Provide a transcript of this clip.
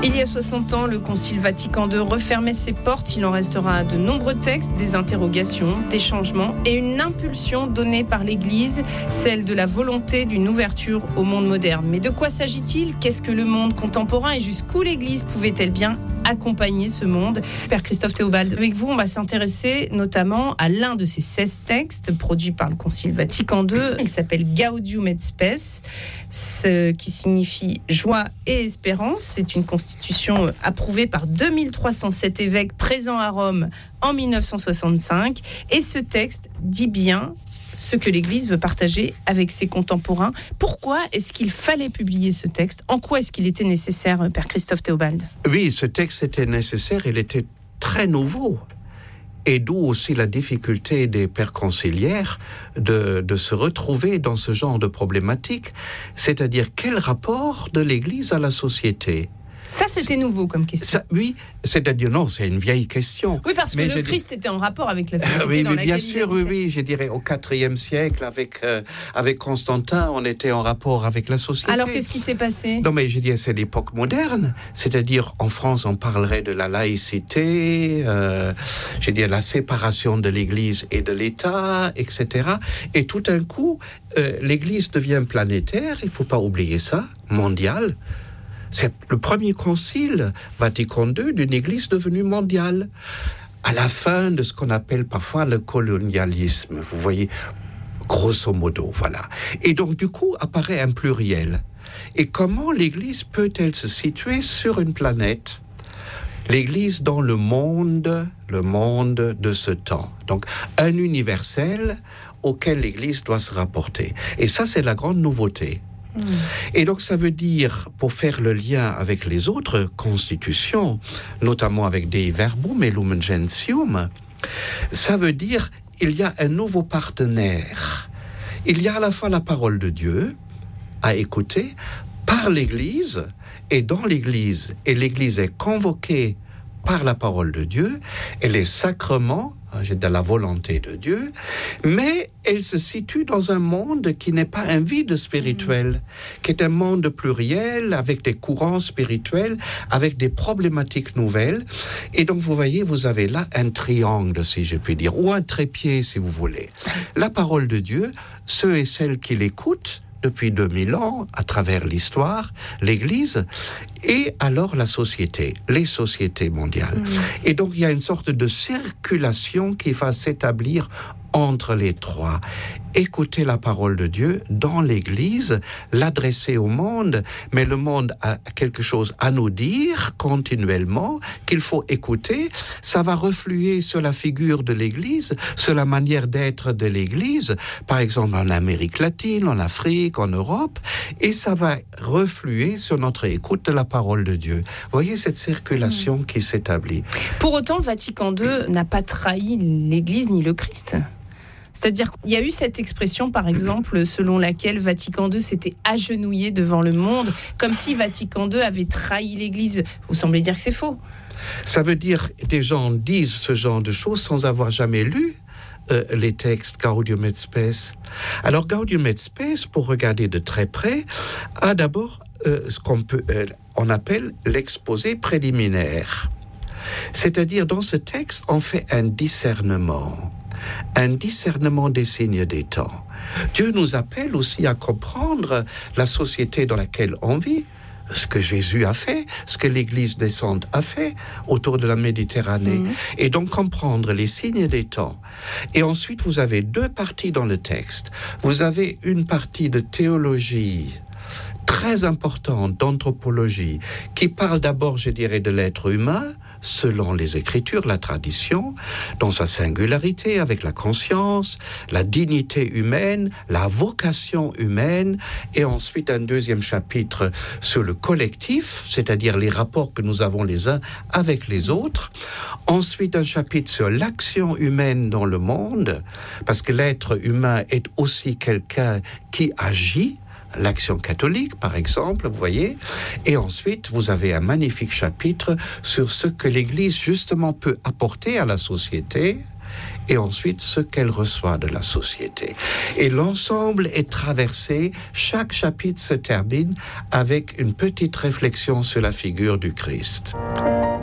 Il y a 60 ans, le Concile Vatican II refermait ses portes. Il en restera de nombreux textes, des interrogations, des changements et une impulsion donnée par l'Église, celle de la volonté d'une ouverture au monde moderne. Mais de quoi s'agit-il ? Qu'est-ce que le monde contemporain et jusqu'où l'Église pouvait-elle bien accompagner ce monde ? Père Christophe Théobald, avec vous, on va s'intéresser notamment à l'un de ces 16 textes produits par le Concile Vatican II. Il s'appelle Gaudium et Spes, ce qui signifie joie et espérance. C'est une constitution approuvée par 2307 évêques présents à Rome en 1965. Et ce texte dit bien ce que l'Église veut partager avec ses contemporains. Pourquoi est-ce qu'il fallait publier ce texte ? En quoi est-ce qu'il était nécessaire, Père Christophe Théobald ? Oui, ce texte était nécessaire, il était très nouveau. Et d'où aussi la difficulté des pères conciliaires de se retrouver dans ce genre de problématique. C'est-à-dire, quel rapport de l'Église à la société ? Ça, c'était nouveau comme question. Oui, c'est-à-dire, non, c'est une vieille question. Oui, parce que le Christ était en rapport avec la société oui, dans laquelle bien sûr, il habitait. oui, je dirais au IVe siècle, avec Constantin, on était en rapport avec la société. Alors, qu'est-ce qui s'est passé ? Non, mais je dis, c'est l'époque moderne. C'est-à-dire, en France, on parlerait de la laïcité, je dis, la séparation de l'Église et de l'État, etc. Et tout d'un coup, l'Église devient planétaire, il ne faut pas oublier ça, mondiale. C'est le premier concile Vatican II d'une Église devenue mondiale, à la fin de ce qu'on appelle parfois le colonialisme, vous voyez, grosso modo, voilà. Et donc, du coup, apparaît un pluriel. Et comment l'Église peut-elle se situer sur une planète ? L'Église dans le monde de ce temps. Donc, un universel auquel l'Église doit se rapporter. Et ça, c'est la grande nouveauté. Et donc ça veut dire, pour faire le lien avec les autres constitutions, notamment avec Dei Verbum et Lumen Gentium, ça veut dire il y a un nouveau partenaire. Il y a à la fois la parole de Dieu à écouter par l'Église et dans l'Église. Et l'Église est convoquée par la parole de Dieu et les sacrements, de la volonté de Dieu, mais elle se situe dans un monde qui n'est pas un vide spirituel, qui est un monde pluriel, avec des courants spirituels, avec des problématiques nouvelles. Et donc, vous voyez, vous avez là un triangle, si je puis dire, ou un trépied, si vous voulez. La parole de Dieu, ceux et celles qui l'écoutent, depuis 2000 ans, à travers l'histoire, l'Église, et alors la société, les sociétés mondiales. Et donc, il y a une sorte de circulation qui va s'établir entre les trois. Écouter la parole de Dieu dans l'Église, l'adresser au monde, mais le monde a quelque chose à nous dire continuellement, qu'il faut écouter. Ça va refluer sur la figure de l'Église, sur la manière d'être de l'Église, par exemple en Amérique latine, en Afrique, en Europe, et ça va refluer sur notre écoute de la parole de Dieu. Vous voyez cette circulation qui s'établit. Pour autant, Vatican II n'a pas trahi l'Église ni le Christ. C'est-à-dire qu'il y a eu cette expression, par exemple, selon laquelle Vatican II s'était agenouillé devant le monde, comme si Vatican II avait trahi l'Église. Vous semblez dire que c'est faux. Ça veut dire que des gens disent ce genre de choses sans avoir jamais lu les textes Gaudium et Spes. Alors, Gaudium et Spes, pour regarder de très près, a d'abord ce on appelle l'exposé préliminaire. C'est-à-dire, dans ce texte, on fait un discernement des signes des temps. Dieu nous appelle aussi à comprendre la société dans laquelle on vit, ce que Jésus a fait, ce que l'Église naissante a fait autour de la Méditerranée, et donc comprendre les signes des temps. Et ensuite, vous avez deux parties dans le texte. Vous avez une partie de théologie très importante, d'anthropologie, qui parle d'abord, je dirais, de l'être humain, selon les Écritures, la tradition, dans sa singularité, avec la conscience, la dignité humaine, la vocation humaine, et ensuite un deuxième chapitre sur le collectif, c'est-à-dire les rapports que nous avons les uns avec les autres. Ensuite, un chapitre sur l'action humaine dans le monde, parce que l'être humain est aussi quelqu'un qui agit, l'action catholique, par exemple, vous voyez. Et ensuite, vous avez un magnifique chapitre sur ce que l'Église, justement, peut apporter à la société et ensuite ce qu'elle reçoit de la société. Et l'ensemble est traversé, chaque chapitre se termine avec une petite réflexion sur la figure du Christ.